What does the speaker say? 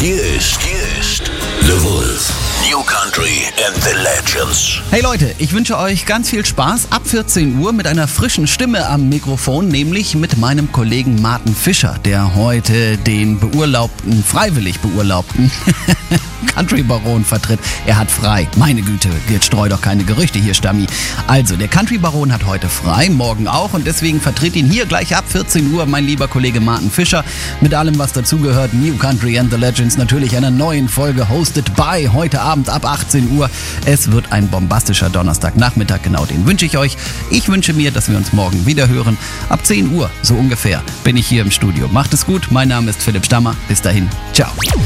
Hier ist The Wolf. New Country and the Legends. Hey Leute, ich wünsche euch ganz viel Spaß ab 14 Uhr mit einer frischen Stimme am Mikrofon, nämlich mit meinem Kollegen Martin Fischer, der heute den freiwillig beurlaubten Country-Baron vertritt. Er hat frei. Meine Güte, jetzt streu doch keine Gerüchte hier, Stammi. Also, der Country-Baron hat heute frei, morgen auch, und deswegen vertritt ihn hier gleich ab 14 Uhr mein lieber Kollege Martin Fischer mit allem, was dazugehört. New Country and the Legends, natürlich einer neuen Folge, hosted by heute Abend ab 18 Uhr. Es wird ein bombastischer Donnerstagnachmittag, genau den wünsche ich euch. Ich wünsche mir, dass wir uns morgen wieder hören. Ab 10 Uhr, so ungefähr, bin ich hier im Studio. Macht es gut, mein Name ist Philipp Stammer. Bis dahin, ciao.